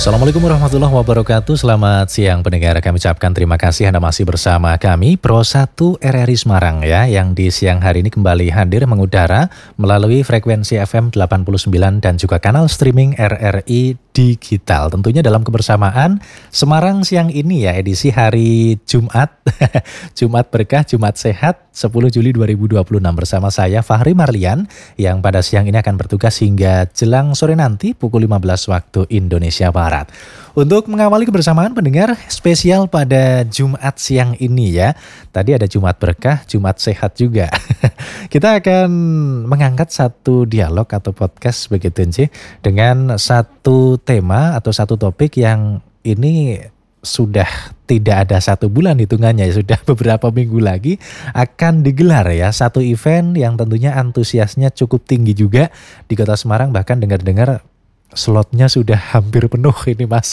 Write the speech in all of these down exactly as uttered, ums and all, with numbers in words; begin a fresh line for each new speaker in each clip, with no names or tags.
Assalamualaikum warahmatullahi wabarakatuh. Selamat siang pendengar, kami ucapkan terima kasih Anda masih bersama kami Pro satu R R I Semarang ya, yang di siang hari ini kembali hadir mengudara melalui frekuensi F M delapan puluh sembilan dan juga kanal streaming R R I Digital. Tentunya dalam kebersamaan Semarang siang ini ya, edisi hari Jumat Jumat Berkah, Jumat Sehat sepuluh Juli dua ribu dua puluh enam bersama saya Fahri Marlian yang pada siang ini akan bertugas hingga jelang sore nanti pukul lima belas waktu Indonesia Barat. Untuk mengawali kebersamaan pendengar spesial pada Jumat siang ini ya. Tadi ada Jumat Berkah, Jumat Sehat juga. Kita akan mengangkat satu dialog atau podcast begitu Nci, dengan satu tema atau satu topik yang ini sudah tidak ada satu bulan hitungannya, sudah beberapa minggu lagi akan digelar ya. Satu event yang tentunya antusiasnya cukup tinggi juga di Kota Semarang, bahkan dengar-dengar slotnya sudah hampir penuh ini Mas.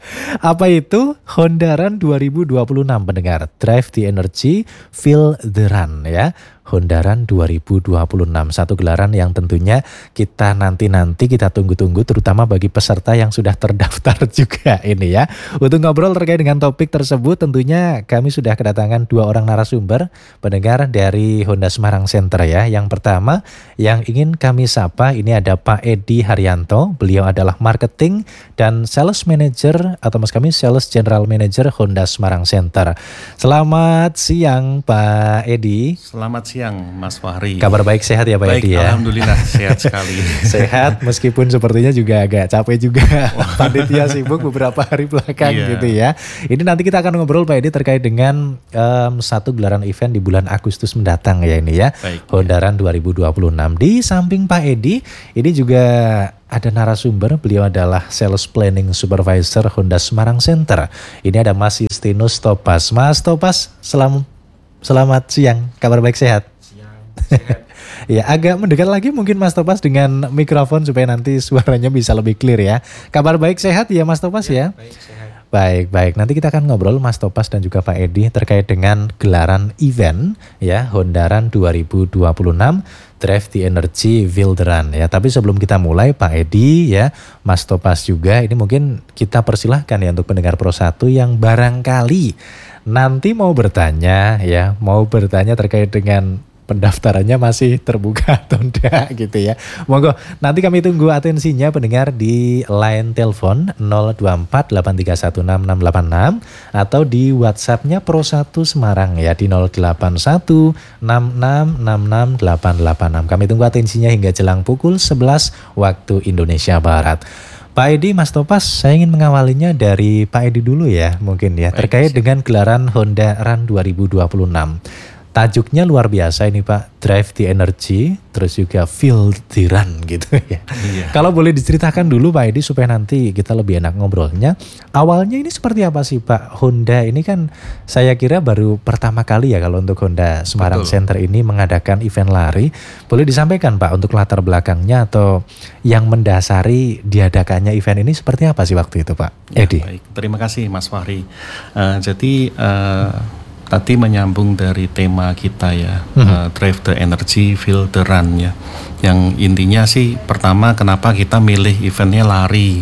Apa itu? Honda Run dua ribu dua puluh enam pendengar. Drive the Energy, Feel the Run ya. Honda Run dua ribu dua puluh enam, satu gelaran yang tentunya kita nanti-nanti kita tunggu-tunggu, terutama bagi peserta yang sudah terdaftar juga ini ya. Untuk ngobrol terkait dengan topik tersebut tentunya kami sudah kedatangan dua orang narasumber pendengar dari Honda Semarang Center ya. Yang pertama yang ingin kami sapa ini ada Pak Edi Haryanto, beliau adalah Marketing dan Sales Manager atau mas kami Sales General Manager Honda Semarang Center. Selamat siang Pak Edi.
Selamat siang Mas Fahri.
Kabar baik, sehat ya Pak
baik,
Edi ya?
Alhamdulillah sehat sekali.
Sehat meskipun sepertinya juga agak capek juga. Panitia sibuk beberapa hari belakang yeah. gitu ya. Ini nanti kita akan ngobrol Pak Edi terkait dengan um, satu gelaran event di bulan Agustus mendatang ya ini ya. Baik, Honda Run dua ribu dua puluh enam. Di samping Pak Edi, ini juga ada narasumber, beliau adalah Sales Planning Supervisor Honda Semarang Center. Ini ada Mas Justinus Topas. Mas Topas, selamat Selamat siang, kabar baik, sehat?
Siang, sehat.
Ya, agak mendekat lagi mungkin Mas Topas dengan mikrofon supaya nanti suaranya bisa lebih clear ya. Kabar baik, sehat ya Mas Topas ya?
ya? Baik, sehat.
Baik, baik. Nanti kita akan ngobrol Mas Topas dan juga Pak Edi terkait dengan gelaran event ya Honda Run dua ribu dua puluh enam Drive the Energy, Feel the Run ya. Tapi sebelum kita mulai Pak Edi ya, Mas Topas juga, ini mungkin kita persilahkan ya untuk pendengar Pro satu yang barangkali nanti mau bertanya ya, mau bertanya terkait dengan pendaftarannya masih terbuka atau enggak gitu ya. Monggo, nanti kami tunggu atensinya pendengar di line telepon nol dua empat delapan tiga satu enam enam delapan enam atau di WhatsApp-nya Pro satu Semarang ya di nol delapan satu enam enam enam enam delapan delapan enam. Kami tunggu atensinya hingga jelang pukul sebelas waktu Indonesia Barat. Pak Edi, Mas Topas, saya ingin mengawalinya dari Pak Edi dulu ya mungkin ya. Baik, terkait siap. Dengan gelaran Honda Run dua ribu dua puluh enam. Tajuknya luar biasa ini Pak, Drive the Energy, terus juga Feel the Run gitu ya. Iya. Kalau boleh diceritakan dulu Pak Edi supaya nanti kita lebih enak ngobrolnya. Awalnya ini seperti apa sih Pak? Honda ini kan saya kira baru pertama kali ya kalau untuk Honda Semarang Betul. Center ini mengadakan event lari. Boleh disampaikan Pak untuk latar belakangnya atau yang mendasari diadakannya event ini seperti apa sih waktu itu Pak?
Ya,
Edi.
Baik, terima kasih Mas Fahri. Uh, jadi uh, tadi menyambung dari tema kita ya, mm-hmm. uh, Drive the Energy, Feel the Run ya. Yang intinya sih pertama kenapa kita milih eventnya lari.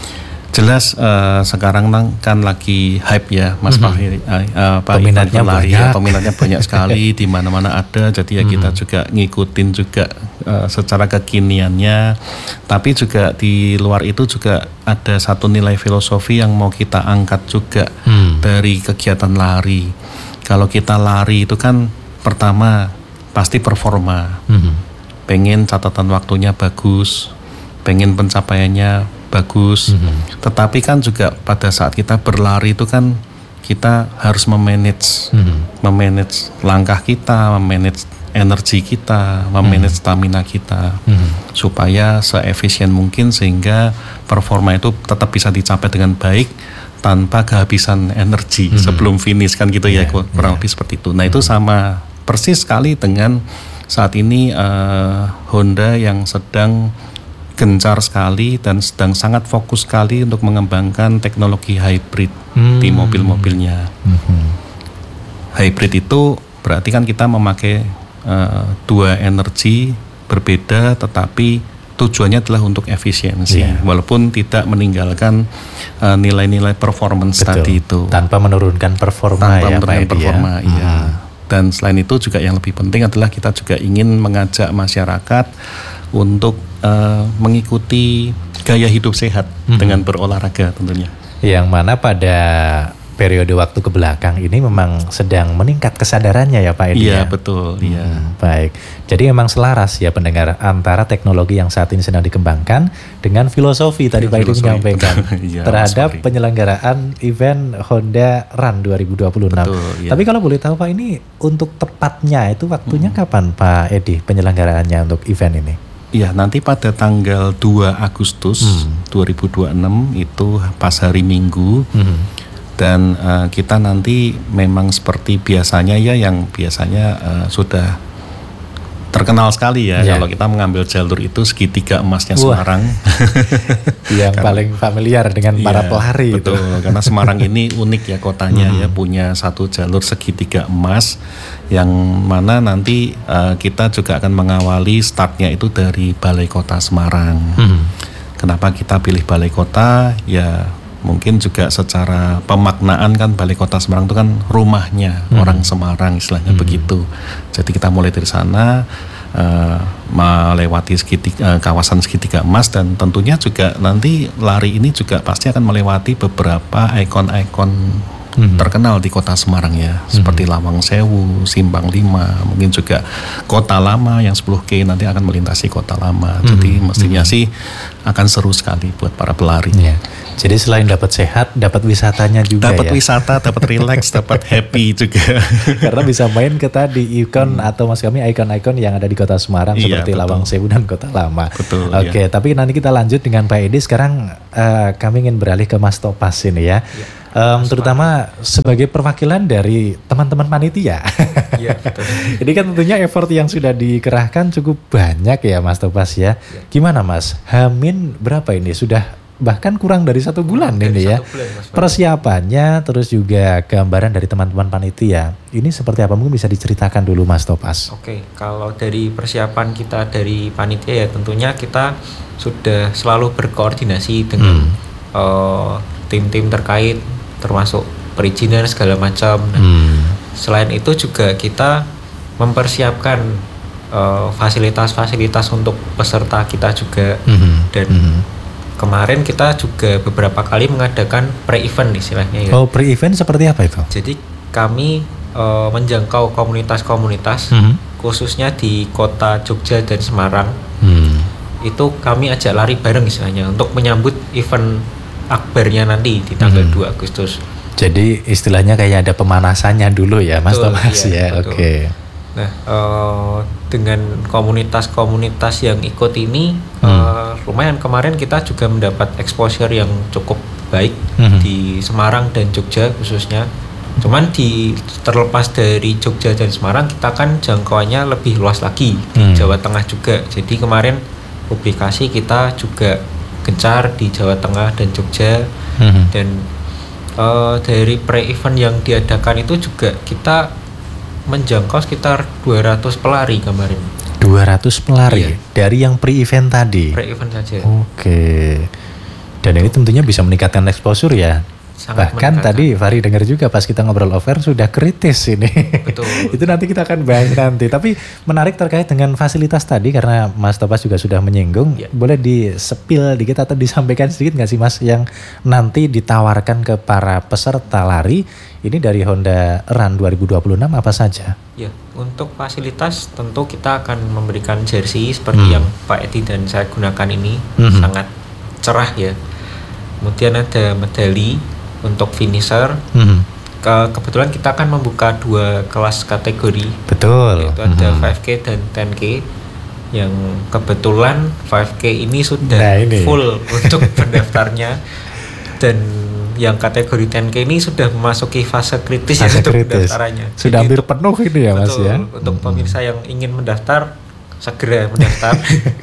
Jelas uh, sekarang kan lagi hype ya Mas mm-hmm. Fahri, uh, uh,
peminatnya
lari
banyak.
ya, peminatnya banyak sekali, di mana-mana ada. Jadi ya mm-hmm. kita juga ngikutin juga uh, secara kekiniannya. Tapi juga di luar itu juga ada satu nilai filosofi yang mau kita angkat juga mm. dari kegiatan lari. Kalau kita lari itu kan pertama pasti performa, mm-hmm. pengen catatan waktunya bagus, pengen pencapaiannya bagus, mm-hmm. tetapi kan juga pada saat kita berlari itu kan kita harus memanage, mm-hmm. memanage langkah kita, memanage energi kita, memanage mm-hmm. stamina kita, mm-hmm. supaya seefisien mungkin sehingga performa itu tetap bisa dicapai dengan baik tanpa kehabisan energi hmm. sebelum finish kan gitu yeah, ya kurang yeah. lebih seperti itu. Nah hmm. itu sama persis sekali dengan saat ini uh, Honda yang sedang gencar sekali dan sedang sangat fokus sekali untuk mengembangkan teknologi hybrid hmm. di mobil-mobilnya. Hmm. Hybrid itu berarti kan kita memakai uh, dua energi berbeda tetapi tujuannya adalah untuk efisiensi, yeah. walaupun tidak meninggalkan uh, nilai-nilai performance
Betul.
tadi itu.
Tanpa menurunkan performa
Tanpa
ya,
menurunkan
Pak Edi
performa,
ya.
iya.
Hmm.
Dan selain itu juga yang lebih penting adalah kita juga ingin mengajak masyarakat untuk uh, mengikuti gaya hidup sehat hmm. dengan berolahraga tentunya.
Yang mana pada periode waktu kebelakang ini memang sedang meningkat kesadarannya ya Pak Edi
Iya
ya?
betul, iya.
Hmm, baik, jadi memang selaras ya pendengar antara teknologi yang saat ini sedang dikembangkan dengan filosofi tadi ya, Pak Edi menyampaikan ya, terhadap penyelenggaraan event Honda Run dua ribu dua puluh enam. Betul, ya. Tapi kalau boleh tahu Pak, ini untuk tepatnya itu waktunya hmm. kapan Pak Edi penyelenggaraannya untuk event ini?
Iya, nanti pada tanggal dua Agustus hmm. dua ribu dua puluh enam itu pas hari Minggu. Hmm. Dan uh, kita nanti memang seperti biasanya ya, yang biasanya uh, sudah terkenal sekali ya, yeah. kalau kita mengambil jalur itu segitiga emasnya Semarang.
Yang karena, paling familiar dengan yeah, para pelari.
Betul, itu. Karena Semarang ini unik ya kotanya, hmm. ya punya satu jalur segitiga emas yang mana nanti uh, kita juga akan mengawali startnya itu dari Balai Kota Semarang. Hmm. Kenapa kita pilih Balai Kota? Ya mungkin juga secara pemaknaan kan Balai Kota Semarang itu kan rumahnya hmm. orang Semarang istilahnya hmm. begitu. Jadi kita mulai dari sana uh, melewati segitiga, uh, kawasan segitiga emas, dan tentunya juga nanti lari ini juga pasti akan melewati beberapa ikon-ikon hmm. terkenal di Kota Semarang ya, hmm. seperti Lawang Sewu, Simpang Lima, mungkin juga Kota Lama yang sepuluh K nanti akan melintasi Kota Lama. Hmm. Jadi mestinya hmm. sih akan seru sekali buat para pelari.
Yeah. Jadi selain dapat sehat, dapat wisatanya juga
dapat
ya. Dapat
wisata, dapat relax, dapat happy juga.
Karena bisa main ke tadi ikon hmm. atau mas kami ikon-ikon yang ada di Kota Semarang iya, seperti betul. Lawang Sewu dan Kota Lama.
Betul.
Oke, iya. Tapi nanti kita lanjut dengan Pak Edi. Sekarang uh, kami ingin beralih ke Mas Topas ini ya. Iya. Um, terutama sebagai perwakilan dari teman-teman panitia.
Iya, betul.
Ini kan tentunya effort yang sudah dikerahkan cukup banyak ya Mas Topas ya. Iya. Gimana Mas? Hamin berapa ini? Sudah bahkan kurang dari satu bulan kurang ini ya. Bulan, persiapannya terus juga gambaran dari teman-teman panitia. Ini seperti apa? Mungkin bisa diceritakan dulu Mas Topas.
Oke, kalau dari persiapan kita dari panitia ya tentunya kita sudah selalu berkoordinasi dengan hmm. uh, tim-tim terkait, termasuk perizinan segala macam. Nah, hmm. selain itu juga kita mempersiapkan uh, fasilitas-fasilitas untuk peserta kita juga. Hmm. Dan hmm. kemarin kita juga beberapa kali mengadakan pre-event istilahnya ya.
Oh, pre-event seperti apa itu?
Jadi kami uh, menjangkau komunitas-komunitas hmm. khususnya di kota Jogja dan Semarang. Hmm. Itu kami ajak lari bareng istilahnya untuk menyambut event akbarnya nanti di tanggal hmm. dua Agustus.
Jadi istilahnya kayak ada pemanasannya dulu ya Mas Tomas ya.
Iya,
Oke. Okay.
Nah, uh, dengan komunitas-komunitas yang ikut ini hmm. uh, lumayan kemarin kita juga mendapat exposure yang cukup baik hmm. di Semarang dan Jogja khususnya. Cuman di terlepas dari Jogja dan Semarang kita kan jangkauannya lebih luas lagi di hmm. Jawa Tengah juga. Jadi kemarin publikasi kita juga gencar di Jawa Tengah dan Jogja. Hmm. Dan uh, dari pre-event yang diadakan itu juga kita menjangkau sekitar dua ratus pelari kemarin.
dua ratus pelari? Iya. Dari yang pre-event tadi?
Pre-event saja.
Oke. Dan ini tentunya bisa meningkatkan exposure ya? Sangat bahkan meningkatkan. Tadi Fahri dengar juga pas kita ngobrol over sudah kritis ini. Betul. Itu nanti kita akan bahas nanti. Tapi menarik terkait dengan fasilitas tadi karena Mas Topas juga sudah menyinggung. Ya. Boleh di-spill dikit atau disampaikan sedikit nggak sih Mas yang nanti ditawarkan ke para peserta lari ini dari Honda Run dua ribu dua puluh enam apa saja?
Ya, untuk fasilitas tentu kita akan memberikan jersey seperti hmm. yang Pak Edi dan saya gunakan ini hmm. sangat cerah ya. Kemudian ada medali untuk finisher. Hmm. Ke, kebetulan kita akan membuka dua kelas kategori.
Betul.
Yaitu ada hmm. lima K dan sepuluh K. Yang kebetulan lima K ini sudah nah, ini. full untuk pendaftarnya. Dan yang kategori sepuluh K ini sudah memasuki fase kritis
fase
ya untuk
kritis.
pendaftarannya.
Sudah hampir penuh ini ya Mas
betul,
ya.
Untuk hmm. pemirsa yang ingin mendaftar segera mendaftar.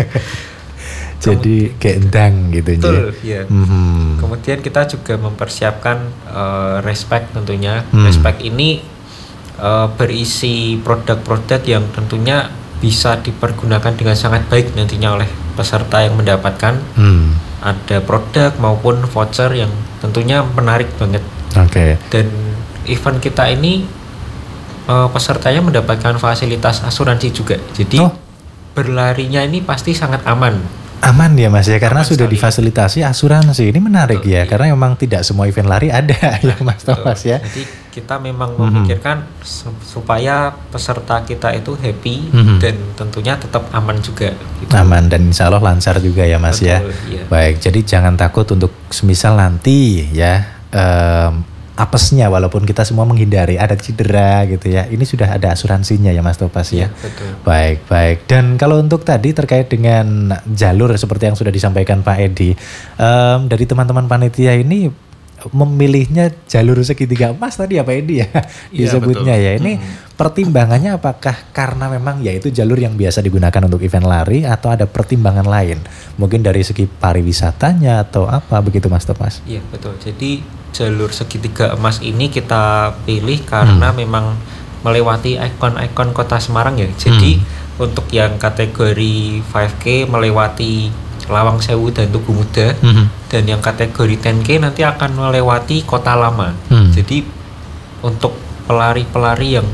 Jadi keendang gitu.
Betul, ya. Mm-hmm. Kemudian kita juga mempersiapkan uh, respect tentunya. Mm. Respect ini uh, berisi produk-produk yang tentunya bisa dipergunakan dengan sangat baik nantinya oleh peserta yang mendapatkan,
Hmm.
ada produk maupun voucher yang tentunya menarik banget.
Oke.
Dan event kita ini uh, pesertanya mendapatkan fasilitas asuransi juga. Jadi
Oh.
berlarinya ini pasti sangat aman.
Aman ya Mas ya, karena
Aman
sudah
sekali.
difasilitasi asuransi. Ini menarik
Betul,
ya,
iya.
karena memang tidak semua event lari ada ya Mas
Betul.
Thomas ya.
Jadi kita memang
Mhm.
memikirkan su- supaya peserta kita itu happy
Mhm.
dan tentunya tetap aman juga. Gitu.
Aman dan insya Allah lancar juga ya Mas ya.
Betul, iya.
Baik, jadi jangan takut untuk semisal nanti ya em, apesnya, walaupun kita semua menghindari ada cedera gitu ya. Ini sudah ada asuransinya ya Mas Thomas ya.
Iya, betul.
Baik, baik. Dan kalau untuk tadi terkait dengan jalur seperti yang sudah disampaikan Pak Edi, em, dari teman-teman panitia ini memilihnya jalur segitiga emas tadi ya Pak Edi ya disebutnya
betul.
ya. Ini pertimbangannya apakah karena memang ya itu jalur yang biasa digunakan untuk event lari atau ada pertimbangan lain? Mungkin dari segi pariwisatanya atau apa begitu Mas Thomas?
Iya, betul. Jadi jalur segitiga emas ini kita pilih karena
Hmm.
memang melewati ikon-ikon kota Semarang ya. Jadi
Hmm.
untuk yang kategori lima K melewati Lawang Sewu dan Tugu Muda,
Mhm.
dan yang kategori sepuluh K nanti akan melewati Kota Lama.
Hmm.
Jadi untuk pelari-pelari yang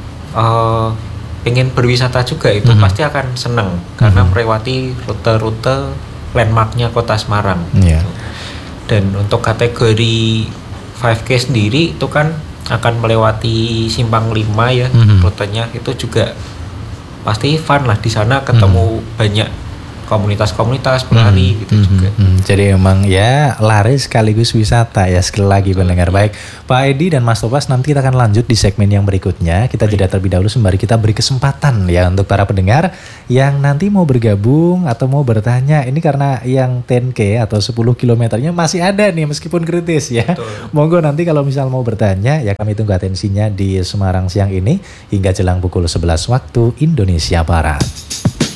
uh, pengen berwisata juga itu
Mhm.
pasti akan senang karena
Mhm.
melewati rute-rute landmarknya Kota Semarang.
Iya.
Gitu. Dan untuk kategori lima K sendiri itu kan akan melewati Simpang lima ya,
Mhm.
rutenya itu juga pasti fun lah, di sana ketemu banyak komunitas-komunitas pelari
Hmm,
gitu
hmm,
juga.
hmm. Jadi emang ya lari sekaligus wisata ya, sekali lagi pendengar. Baik Pak Edi dan Mas Thomas, nanti kita akan lanjut di segmen yang berikutnya. Kita jeda terlebih dahulu sembari kita beri kesempatan ya untuk para pendengar yang nanti mau bergabung atau mau bertanya. Ini karena yang sepuluh K atau sepuluh kilometernya masih ada nih meskipun kritis ya.
Betul.
Monggo nanti kalau misal mau bertanya ya kami tunggu atensinya di Semarang siang ini hingga jelang pukul sebelas waktu Indonesia Barat.